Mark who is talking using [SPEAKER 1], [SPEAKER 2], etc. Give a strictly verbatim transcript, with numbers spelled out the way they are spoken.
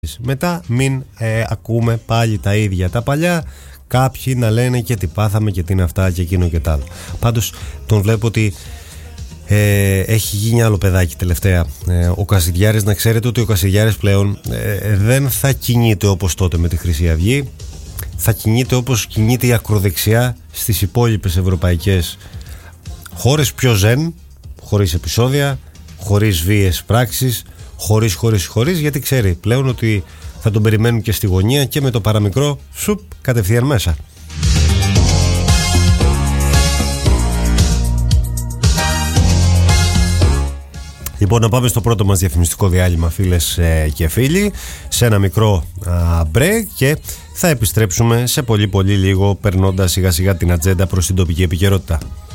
[SPEAKER 1] Μετά μην ε, ακούμε πάλι τα ίδια τα παλιά. Κάποιοι να λένε και τι πάθαμε και τι είναι αυτά και εκείνο και τ' άλλο. Πάντως τον βλέπω ότι ε, έχει γίνει άλλο παιδάκι τελευταία ε, ο Κασιδιάρης. Να ξέρετε ότι ο Κασιδιάρης πλέον ε, δεν θα κινείται όπως τότε με τη Χρυσή Αυγή. Θα κινείται όπως κινείται η ακροδεξιά στις υπόλοιπες ευρωπαϊκές χώρες, πιο ζεν, χωρίς επεισόδια, χωρίς βίαιες πράξεις, χωρίς, χωρίς, χωρίς, γιατί ξέρει πλέον ότι θα τον περιμένουν και στη γωνία και με το παραμικρό σουπ κατευθείαν μέσα. Λοιπόν, να πάμε στο πρώτο μας διαφημιστικό διάλειμμα, φίλες ε, και φίλοι, σε ένα μικρό α, break, και θα επιστρέψουμε σε πολύ πολύ λίγο, περνώντας σιγά σιγά την ατζέντα προς την τοπική επικαιρότητα.